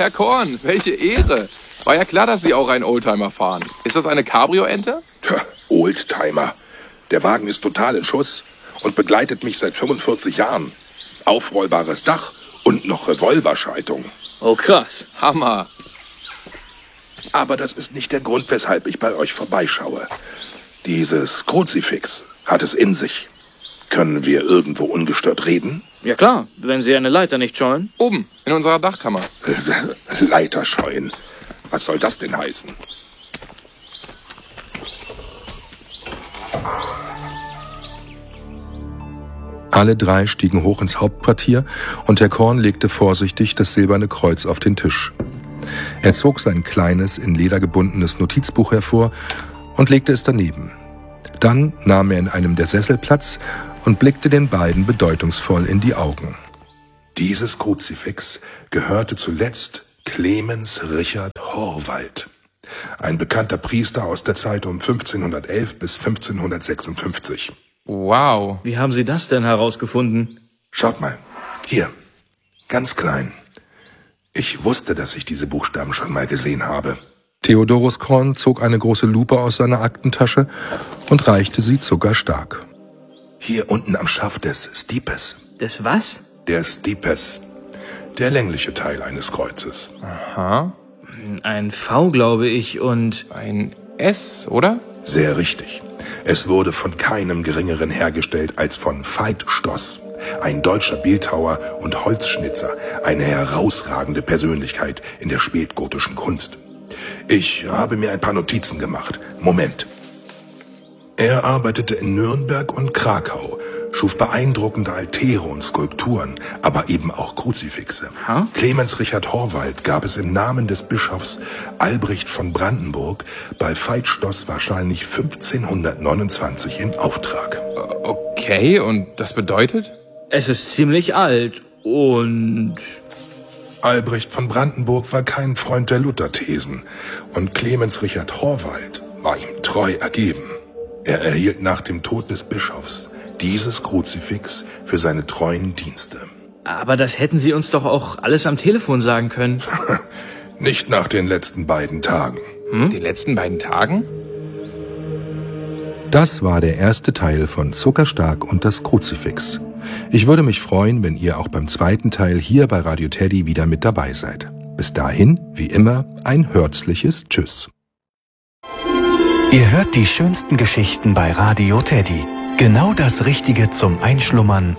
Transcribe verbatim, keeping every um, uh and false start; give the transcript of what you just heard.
Herr Korn, welche Ehre. War ja klar, dass Sie auch einen Oldtimer fahren. Ist das eine Cabrio-Ente? Tja, Oldtimer. Der Wagen ist total in Schuss und begleitet mich seit fünfundvierzig Jahren. Aufrollbares Dach und noch Revolverschaltung. Oh, krass. Hammer. Aber das ist nicht der Grund, weshalb ich bei euch vorbeischaue. Dieses Kruzifix hat es in sich. Können wir irgendwo ungestört reden? Ja klar, wenn Sie eine Leiter nicht scheuen. Oben, in unserer Dachkammer. Leiter scheuen. Was soll das denn heißen? Alle drei stiegen hoch ins Hauptquartier und Herr Korn legte vorsichtig das silberne Kreuz auf den Tisch. Er zog sein kleines, in Leder gebundenes Notizbuch hervor und legte es daneben. Dann nahm er in einem der Sessel Platz und blickte den beiden bedeutungsvoll in die Augen. Dieses Kruzifix gehörte zuletzt Clemens Richard Horvath, ein bekannter Priester aus der Zeit um fünfzehnhundertelf bis fünfzehnhundertsechsundfünfzig. Wow. Wie haben Sie das denn herausgefunden? Schaut mal, hier, ganz klein. Ich wusste, dass ich diese Buchstaben schon mal gesehen habe. Theodorus Korn zog eine große Lupe aus seiner Aktentasche und reichte sie Zuckerstark. Hier unten am Schaft des Stipes. Des was? Der Stipes. Der längliche Teil eines Kreuzes. Aha. Ein V, glaube ich, und... Ein S, oder? Sehr richtig. Es wurde von keinem Geringeren hergestellt als von Veit Stoss, ein deutscher Bildhauer und Holzschnitzer, eine herausragende Persönlichkeit in der spätgotischen Kunst. Ich habe mir ein paar Notizen gemacht. Moment. Er arbeitete in Nürnberg und Krakau, schuf beeindruckende Altäre und Skulpturen, aber eben auch Kruzifixe. Ha? Clemens Richard Horvath gab es im Namen des Bischofs Albrecht von Brandenburg bei Veit Stoss wahrscheinlich fünfzehnhundertneunundzwanzig in Auftrag. Okay, und das bedeutet? Es ist ziemlich alt und... Albrecht von Brandenburg war kein Freund der Lutherthesen und Clemens Richard Horvath war ihm treu ergeben. Er erhielt nach dem Tod des Bischofs dieses Kruzifix für seine treuen Dienste. Aber das hätten Sie uns doch auch alles am Telefon sagen können. Nicht nach den letzten beiden Tagen. Hm? Die letzten beiden Tagen? Das war der erste Teil von Zuckerstark und das Kruzifix. Ich würde mich freuen, wenn ihr auch beim zweiten Teil hier bei Radio Teddy wieder mit dabei seid. Bis dahin, wie immer, ein herzliches Tschüss. Ihr hört die schönsten Geschichten bei Radio Teddy. Genau das Richtige zum Einschlummern